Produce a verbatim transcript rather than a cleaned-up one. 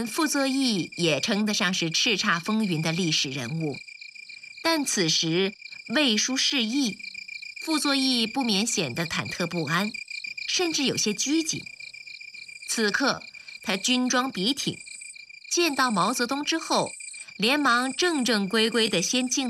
傅作义也称得上是叱咤风云的历史人物，但此时魏书示意，傅作义不免显得忐忑不安，甚至有些拘谨。此刻他军装笔挺，见到毛泽东之后，连忙正正规规地先敬